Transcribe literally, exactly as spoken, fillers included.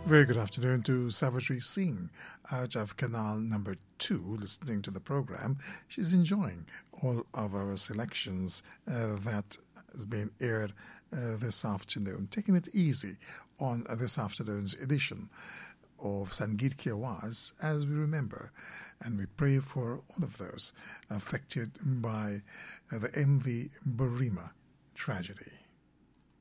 Very good afternoon to Savitri Singh out of Canal number two, listening to the program. She's enjoying all of our selections uh, that has been aired uh, this afternoon, taking it easy on uh, this afternoon's edition of Sangeet Ki Awaaz as we remember. And we pray for all of those affected by uh, the M V Barima tragedy.